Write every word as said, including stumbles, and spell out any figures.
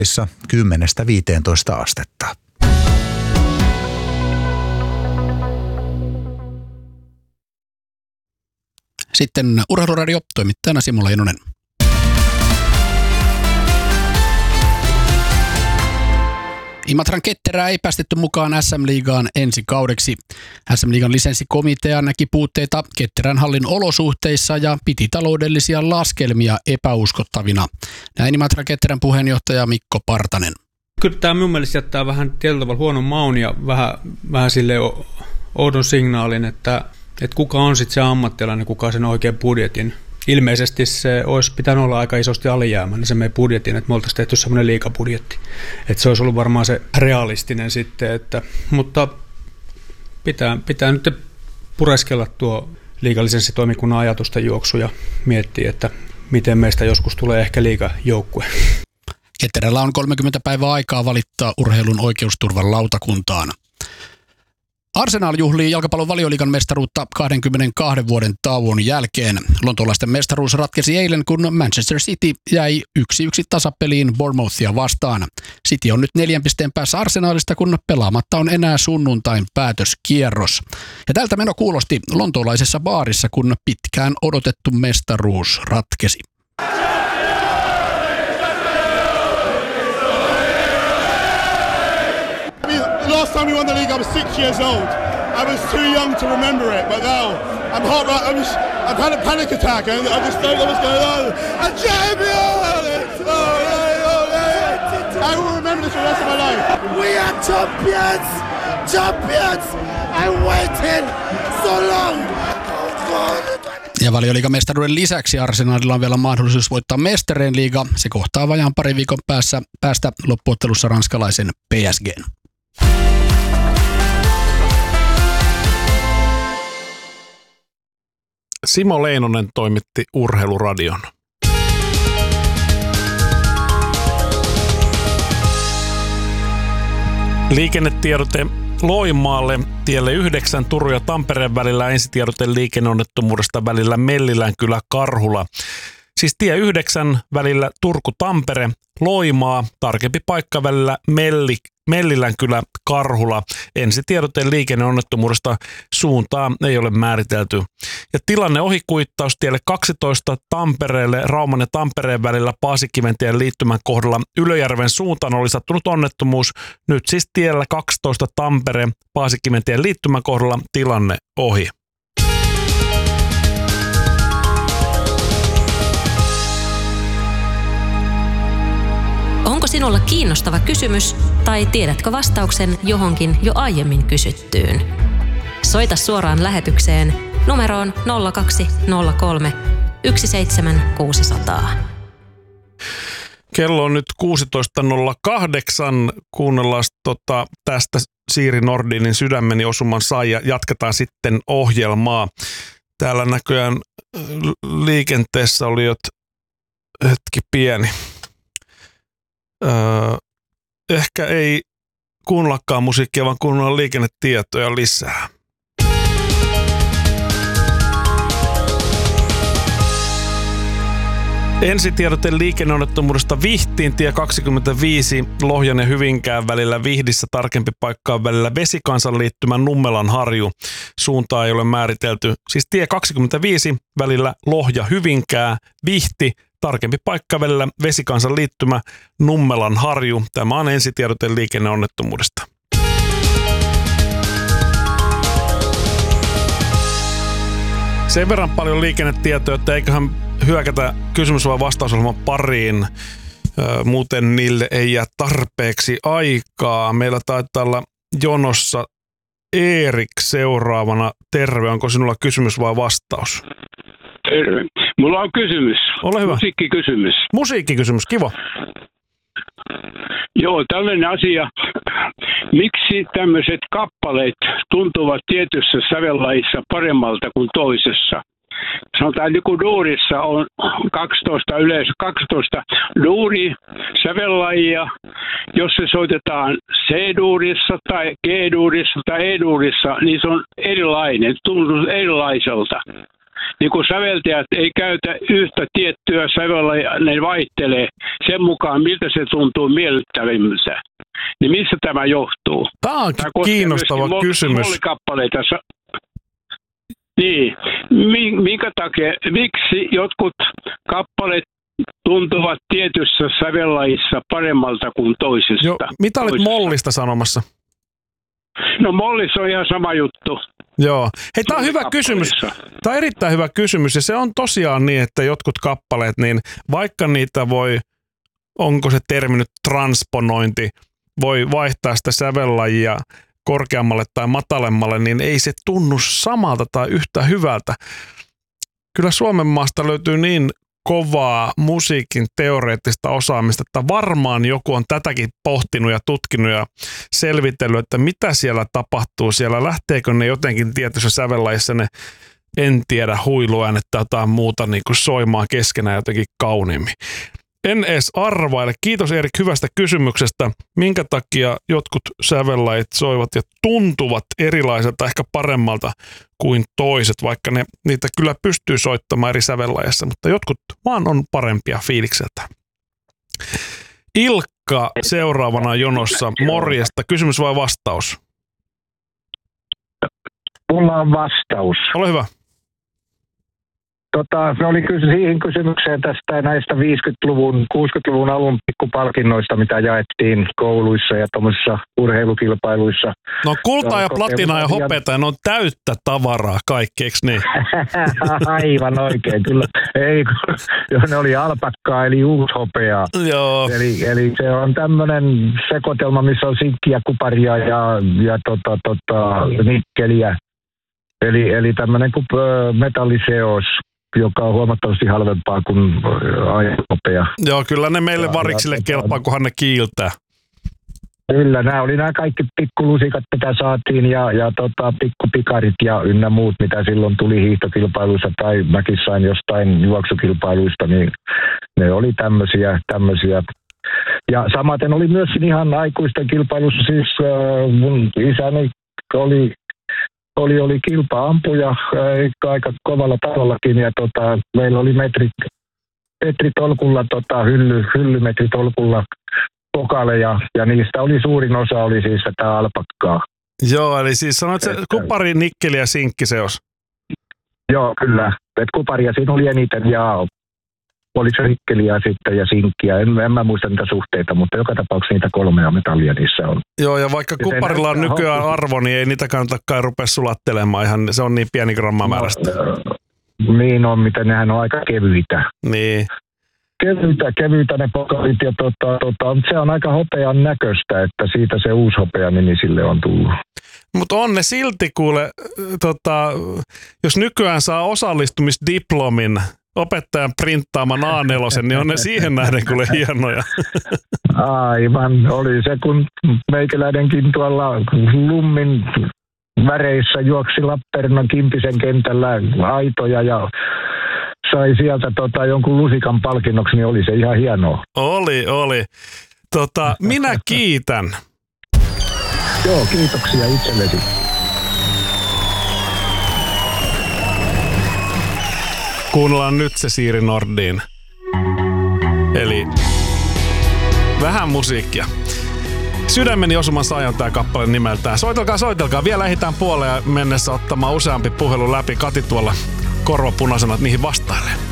kymmenestä viiteentoista astetta. Sitten Urheiluradio, toimittajana Simo Leinonen. Imatran Ketterää ei päästetty mukaan S M-liigaan ensi kaudeksi. S M-liigan lisenssikomitea näki puutteita Ketterän hallin olosuhteissa ja piti taloudellisia laskelmia epäuskottavina. Näin Imatran Ketterän puheenjohtaja Mikko Partanen. Kyllä tämä minun mielestä jättää vähän tietyllä tavalla huonon maun ja vähän, vähän sille oudon signaalin, että, että kuka on sitten se ammattilainen, kuka sen oikean budjetin. Ilmeisesti se olisi pitänyt olla aika isosti alijäämäinen se meidän budjetin, että me oltaisiin tehty semmoinen liigabudjetti. Että se olisi ollut varmaan se realistinen sitten, että, mutta pitää, pitää nyt pureskella tuo liigalisenssitoimikunnan ajatusten juoksu ja miettiä, että miten meistä joskus tulee ehkä liigajoukkue. Ketterällä on kolmekymmentä päivää aikaa valittaa urheilun oikeusturvan lautakuntaan. Arsenal juhlii jalkapallon Valioliigan mestaruutta kaksikymmentäkaksi vuoden tauon jälkeen. Lontoolaisten mestaruus ratkesi eilen, kun Manchester City jäi yksi yksi tasapeliin Bournemouthia vastaan. City on nyt neljän pisteen päässä Arsenalista, kun pelaamatta on enää sunnuntain päätöskierros. Ja tältä meno kuulosti lontoolaisessa baarissa, kun pitkään odotettu mestaruus ratkesi. Last time we won the league, I was six years old. I was too young to remember it, but now I'm hot. Right, I was, I've had a panic attack, and I just don't know what's going on. A champion! Oh, yeah, oh, yeah. I will remember this for the rest of my life. We are champions, champions. I waited so long. Oh God. Ja Valioliigan mestaruuden lisäksi Arsenalilla on vielä mahdollisuus voittaa Mestarien liiga. Se kohtaa vajaan parin viikon päässä, päästä loppuottelussa ranskalaisen P S G:n. Simo Leinonen toimitti Urheiluradion. Liikennetiedote Loimaalle tielle yhdeksän Turun ja Tampereen välillä, ensitiedote liikenneonnettomuudesta välillä Mellilän-kylä Karhula. Siis tie yhdeksän välillä Turku-Tampere, Loimaa, tarkempi paikka välillä Melli, Mellilän-kylä Karhula. Ensitiedote liikenneonnettomuudesta, suuntaa ei ole määritelty. Ja tilanne ohikuittaus tielle kaksitoista Tampereelle, Rauman ja Tampereen välillä Paasikiven liittymän kohdalla Ylöjärven suuntaan oli sattunut onnettomuus. Nyt siis tiellä kaksitoista Tampere, Paasikiven liittymän kohdalla tilanne ohi. Onko sinulla kiinnostava kysymys tai tiedätkö vastauksen johonkin jo aiemmin kysyttyyn? Soita suoraan lähetykseen numeroon nolla kaksi nolla kolme yksi seitsemän kuusi nolla nolla. Kello on nyt kuusitoista nolla kahdeksan. Kuunnellaan tota, tästä Siiri Nordinin Sydämeni osuman sai ja jatketaan sitten ohjelmaa. Täällä näköjään liikenteessä oli jot hetki pieni. Öö, ehkä ei kuunnellakaan musiikkia, vaan kuunnella liikennetietoja lisää. Ensitiedote liikenneonnettomuudesta Vihtiin, tie kaksikymmentäviisi, Lohjan ja Hyvinkään välillä Vihdissä, tarkempi paikka on välillä Vesikansan liittymän Nummelan harju. Suuntaa ei ole määritelty. Siis tie kaksikymmentäviisi välillä Lohja Hyvinkää, Vihti, tarkempi paikka välillä Vesikansan liittymä Nummelan harju. Tämä on ensitiedote liikenneonnettomuudesta. Sen verran paljon liikennetietoja, että eiköhän hyökätä kysymys- vai vastausohjelman pariin. Muuten niille ei jää tarpeeksi aikaa. Meillä taitaa olla jonossa Erik seuraavana. Terve, onko sinulla kysymys vai vastaus? Terve. Mulla on kysymys. Ole hyvä. Musiikkikysymys. Musiikkikysymys, kiva. Joo, tällainen asia. Miksi tämmöiset kappaleet tuntuvat tietyssä sävellajissa paremmalta kuin toisessa? Sanotaan, että joku duurissa on kaksitoista yleisö, kaksitoista duuri sävellajia. Jos se soitetaan C-duurissa tai G-duurissa tai E-duurissa, niin se on erilainen, tuntuu erilaiselta. niin kun säveltäjät ei käytä yhtä tiettyä sävellä, ne vaihtelee sen mukaan, miltä se tuntuu miellyttävimmältä. Niin missä tämä johtuu? Tämä on kiinnostava mol- kysymys. Mollikappaleita. Niin. Minkä takia, miksi jotkut kappaleet tuntuvat tietyssä sävellajissa paremmalta kuin toisesta? Joo, mitä olit mollista sanomassa? No mollissa on ihan sama juttu. Joo. Hei, tämä on hyvä kysymys. Tämä on erittäin hyvä kysymys ja se on tosiaan niin, että jotkut kappaleet, niin vaikka niitä voi, onko se termi nyt transponointi, voi vaihtaa sitä sävellajia korkeammalle tai matalemmalle, niin ei se tunnu samalta tai yhtä hyvältä. Kyllä Suomen maasta löytyy niin kovaa musiikin teoreettista osaamista, että varmaan joku on tätäkin pohtinut ja tutkinut ja selvitellyt, että mitä siellä tapahtuu siellä. Lähteekö ne jotenkin tietyssä sävellajissa ne, en tiedä, huiluäänet tai jotain muuta niin kuin soimaan keskenään jotenkin kauniimmin. En edes arvaile. Kiitos Erik hyvästä kysymyksestä. Minkä takia jotkut sävellajit soivat ja tuntuvat erilaiselta, ehkä paremmalta kuin toiset, vaikka ne niitä kyllä pystyy soittamaan eri sävellajissa, mutta jotkut vaan on parempia fiilikseltä. Ilkka seuraavana jonossa. Morjesta. Kysymys vai vastaus? Mulla on vastaus. Ole hyvä. Tota, se oli kysy- siihen kysymykseen tästä näistä viisikymmentäluvun, kuusikymmentäluvun alun pikkupalkinnoista, mitä jaettiin kouluissa ja tuommoisissa urheilukilpailuissa. No kultaa ja platinaa ja hopeata, ne on täyttä tavaraa kaikki, eikö niin? Aivan oikein, kyllä. Ei, ne oli alpakkaa eli uushopeaa. Joo. Eli, eli se on tämmöinen sekoitelma, missä on sinkkiä, kuparia ja, ja tota, tota, nikkeliä. Eli, eli tämmöinen kuin metalliseos, joka on huomattavasti halvempaa kuin aiehopea. Joo, kyllä ne meille ja, variksille ja, kelpaa, kunhan ne kiiltää. Kyllä, nämä oli nämä kaikki pikkulusikat, mitä saatiin, ja, ja tota, pikkupikarit ja ynnä muut, mitä silloin tuli hiihtokilpailuissa, tai mäkin sain jostain juoksukilpailuista, niin ne oli tämmöisiä. tämmöisiä. Ja samaten oli myös ihan aikuisten kilpailussa, siis äh, mun isäni oli... Oli, oli kilpa-ampuja äh, aika kovalla tasollakin ja tota, meillä oli metrit, metritolkulla, tota, hylly, hyllymetritolkulla pokaleja ja niistä oli suurin osa oli siis tätä alpakkaa. Joo, eli siis sanoit se kupari, nikkeli ja sinkkiseos. Joo, kyllä. Et kuparia siinä oli eniten ja oli se nikkeliä sitten ja sinkkiä. En, en mä muista niitä suhteita, mutta joka tapauksessa niitä kolmea metallia niissä on. Joo, ja vaikka ja kuparilla on nykyään hoppi. Arvo, niin ei niitä kannata kai rupea sulattelemaan. Ihan, se on niin pieni grammamäärästä. No, niin on, miten nehän on aika kevyitä. Niin. Kevyitä, kevyitä ne pokalit ja tota, tota, se on aika hopean näköistä, että siitä se uusi hopea nimi sille on tullut. Mutta on ne silti kuule, tota, jos nykyään saa osallistumisdiplomin opettajan printtaaman A neljä, niin on ne siihen nähden kuule hienoja. Aivan, oli se kun meikäläinenkin tuolla Lummin väreissä juoksi Lappeenrannan Kimpisen kentällä aitoja ja sai sieltä tota, jonkun lusikan palkinnoksi, niin oli se ihan hienoa. Oli, oli. Tota, minä kiitän. Joo, kiitoksia itsellesi. Kuunnellaan nyt se Siiri Nordin. Eli vähän musiikkia. Sydämeni osuman saajan tää kappale nimeltään. Soitelkaa, soitelkaa. Vielä ehditään puoleen mennessä ottamaan useampi puhelu läpi. Kati tuolla korvapunaisena niihin vastailee.